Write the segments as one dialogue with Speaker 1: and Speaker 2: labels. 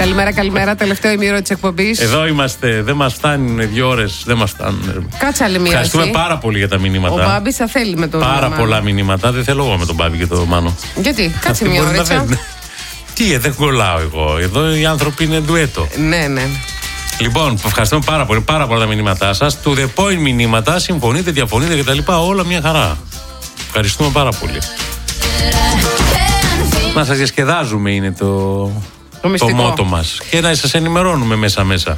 Speaker 1: Καλημέρα, καλημέρα. Τελευταίο ημίωρο της εκπομπής.
Speaker 2: Εδώ είμαστε. Δεν μας φτάνουν 2 ώρες. Δεν μας φτάνουν.
Speaker 1: Κάτσε άλλη μία.
Speaker 2: Ευχαριστούμε πάρα πολύ για τα μηνύματα.
Speaker 1: Ο Μπάμπης θα θέλει με τον
Speaker 2: Πάρα
Speaker 1: Μάνο.
Speaker 2: πολλά μηνύματα. Δεν θέλω εγώ με τον Μπάμπη και τον Μάνο.
Speaker 1: Γιατί, κάτσε μία ώρα.
Speaker 2: Τι, δεν κολλάω εγώ. Εδώ οι άνθρωποι είναι ντουέτο.
Speaker 1: Ναι, ναι.
Speaker 2: Λοιπόν, ευχαριστούμε πάρα πολύ. Πάρα πολλά τα μηνύματά σας. To the point μηνύματα. Συμφωνείτε, διαφωνείτε κτλ. Όλα μια χαρά. Ευχαριστούμε πάρα πολύ. Να σας διασκεδάζουμε είναι το μότο μας. Και να σας ενημερώνουμε μέσα-μέσα.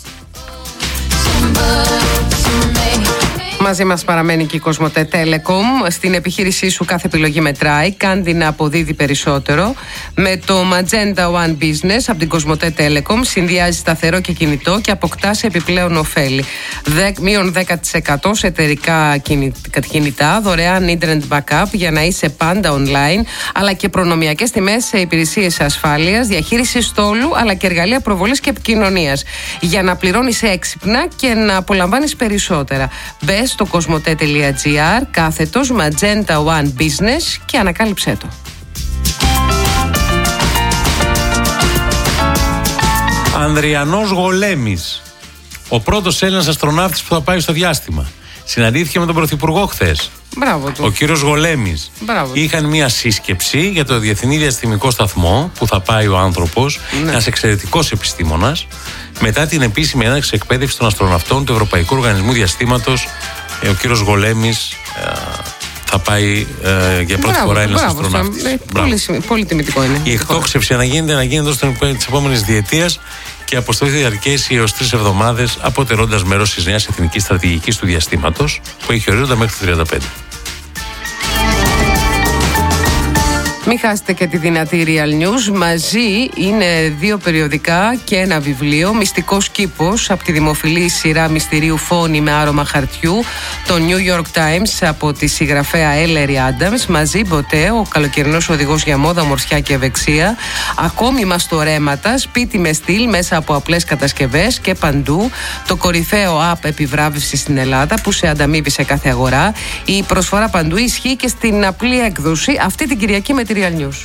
Speaker 1: Μαζί μας παραμένει και η Κοσμοτέ Telecom. Στην επιχείρησή σου κάθε επιλογή μετράει. Κάντε να αποδίδει περισσότερο. Με το Magenta One Business από την Κοσμοτέ Telecom συνδυάζει σταθερό και κινητό και αποκτά σε επιπλέον ωφέλη. Μείον 10% σε εταιρικά κινητά, δωρεάν internet backup για να είσαι πάντα online, αλλά και προνομιακές τιμές σε υπηρεσίες ασφάλειας, διαχείριση στόλου, αλλά και εργαλεία προβολής και επικοινωνίας. Για να πληρώνεις έξυπνα και να απολαμβάνεις περισσότερα. Μπες στο κοσμοτέ.gr κάθετος Magenta One Business και ανακάλυψέ το.
Speaker 2: Ανδριανός Γολέμης, ο πρώτος Έλληνας αστροναύτης που θα πάει στο διάστημα. Συναντήθηκε με τον Πρωθυπουργό χθες.
Speaker 1: Μπράβο του.
Speaker 2: Ο κύριος Γολέμης. Είχαν μια σύσκεψη για το Διεθνή Διαστημικό Σταθμό που θα πάει ο άνθρωπος, ένας εξαιρετικός επιστήμονας. Μετά την επίσημη έναρξη εκπαίδευση των αστροναυτών του Ευρωπαϊκού Οργανισμού Διαστήματος, ο κύριος Γολέμης θα πάει για πρώτη φορά ένας αστροναύτης.
Speaker 1: Πολύ τιμητικό είναι.
Speaker 2: Η εκτόξευση να γίνεται ως τις επόμενες διετίας και η αποστολή θα διαρκέσει έως 3 εβδομάδες, αποτελώντας μέρος της νέας εθνικής στρατηγικής του διαστήματος που έχει ορίζοντα μέχρι το 35.
Speaker 1: Μην χάσετε και τη δυνατή Real News. Μαζί είναι 2 περιοδικά και ένα βιβλίο. Μυστικός κήπος από τη δημοφιλή σειρά μυστηρίου Φόνη με άρωμα χαρτιού. Το New York Times από τη συγγραφέα Ellery Adams. Μαζί Μποτέ, ο καλοκαιρινός οδηγός για μόδα, ομορφιά και ευεξία. Ακόμη μαστορέματα, σπίτι με στυλ μέσα από απλές κατασκευές και παντού. Το κορυφαίο app επιβράβευση στην Ελλάδα που σε ανταμείβει σε κάθε αγορά. Η προσφορά παντού ισχύει και στην απλή έκδοση αυτή την Κυριακή με τη Real News.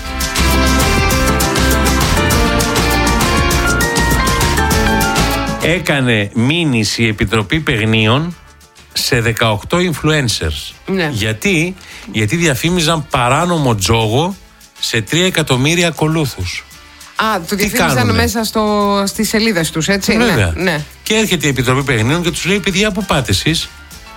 Speaker 2: Έκανε μήνυση η Επιτροπή Παιγνίων σε 18 influencers.
Speaker 1: Ναι.
Speaker 2: Γιατί διαφήμιζαν παράνομο τζόγο σε 3 εκατομμύρια ακολούθους.
Speaker 1: Το διαφήμιζαν μέσα στις σελίδες τους, έτσι.
Speaker 2: Βέβαια.
Speaker 1: Ναι.
Speaker 2: Και έρχεται η Επιτροπή Παιγνίων και τους λέει: παιδιά, πού πάτε εσείς?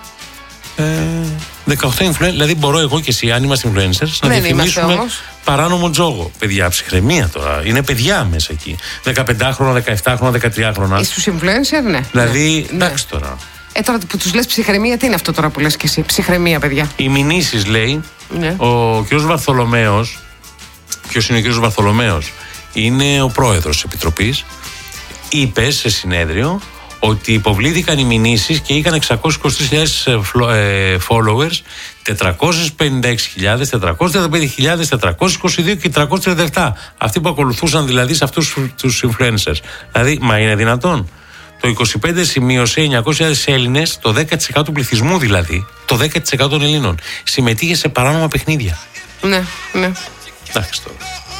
Speaker 2: 18 influencers, δηλαδή μπορώ εγώ και εσύ, αν είμαστε influencers, να διαφημίσουμε παράνομο τζόγο. Παιδιά, ψυχραιμία τώρα. Είναι παιδιά μέσα εκεί. 15χρονα, 17χρονα, 13χρονα.
Speaker 1: Στους influencer, ναι.
Speaker 2: Δηλαδή, εντάξει τώρα.
Speaker 1: Τώρα που τους λες ψυχραιμία, τι είναι αυτό τώρα που λες και εσύ? Ψυχραιμία, παιδιά.
Speaker 2: Οι μηνύσεις, λέει,
Speaker 1: ναι.
Speaker 2: Ο κ. Βαρθολομέος. Ποιος είναι ο κ. Βαρθολομέος? Είναι ο πρόεδρος της Επιτροπής. Είπε σε συνέδριο ότι υποβλήθηκαν οι μηνύσεις και είχαν 623.000 followers, 456.000, 435.000, 422 και 337. Αυτοί που ακολουθούσαν δηλαδή σε αυτούς τους influencers. Δηλαδή, μα είναι δυνατόν? Το 25 σημείωσε 900.000 Έλληνες, το 10% του πληθυσμού δηλαδή, το 10% των Ελλήνων, συμμετείχε σε παράνομα παιχνίδια.
Speaker 1: Ναι, ναι.
Speaker 2: Εντάξει τώρα.